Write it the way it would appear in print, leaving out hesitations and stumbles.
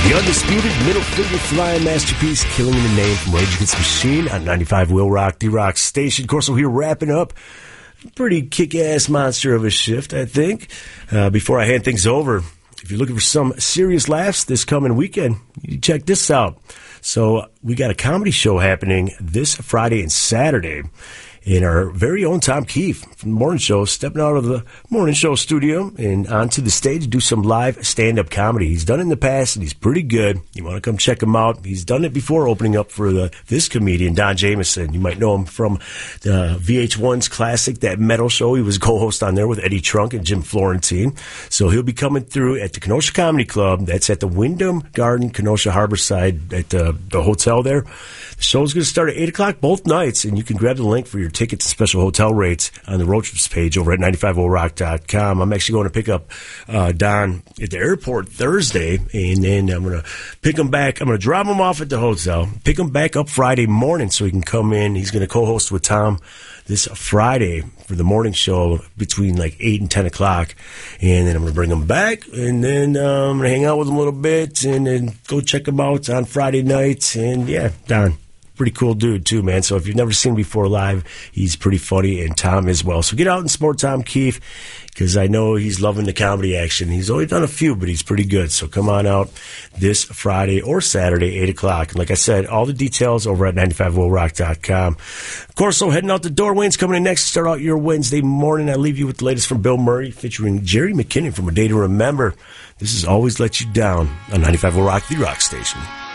The undisputed middle finger flying masterpiece, Killing in the Name from Rage Against the Machine on 95 Will Rock, the Rock Station. Corso here wrapping up. Pretty kick-ass monster of a shift, I think. Before I hand things over, if you're looking for some serious laughs this coming weekend, you check this out. So we got a comedy show happening this Friday and Saturday. And our very own Tom Keefe from the morning show stepping out of the morning show studio and onto the stage to do some live stand-up comedy. He's done it in the past, and he's pretty good. You want to come check him out. He's done it before, opening up for this comedian, Don Jamieson. You might know him from the VH1's classic, That Metal Show. He was co-host on there with Eddie Trunk and Jim Florentine. So he'll be coming through at the Kenosha Comedy Club. That's at the Wyndham Garden, Kenosha Harborside, at the hotel there. The show's going to start at 8 o'clock both nights, and you can grab the link for your tickets and special hotel rates on the Road Trips page over at 95orock.com. I'm actually going to pick up Don at the airport Thursday, and then I'm going to pick him back. I'm going to drop him off at the hotel, pick him back up Friday morning so he can come in. He's going to co-host with Tom this Friday for the morning show between like 8 and 10 o'clock. And then I'm going to bring him back, and then I'm going to hang out with him a little bit and then go check him out on Friday night. And, yeah, Don. Pretty cool dude, too, man. So if you've never seen him before live, he's pretty funny, and Tom as well. So get out and support Tom Keefe, because I know he's loving the comedy action. He's only done a few, but he's pretty good. So come on out this Friday or Saturday, 8 o'clock. And like I said, all the details over at 95willrock.com. Of course, so heading out the door, Wayne's coming in next to start out your Wednesday morning. I leave you with the latest from Bill Murray, featuring Jerry McKinnon from A Day to Remember. This is Always Let You Down on 95 Will Rock, the Rock Station.